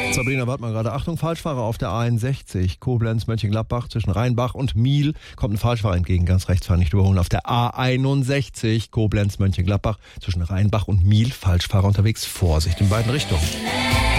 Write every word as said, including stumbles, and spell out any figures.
Sabrina Wartmann gerade. Achtung, Falschfahrer auf der A einundsechzig. Koblenz-Mönchengladbach zwischen Rheinbach und Miel. Kommt ein Falschfahrer entgegen. Ganz rechts fahren, nicht überholen. Auf der A einundsechzig. Koblenz-Mönchengladbach zwischen Rheinbach und Miel. Falschfahrer unterwegs. Vorsicht in beiden Richtungen.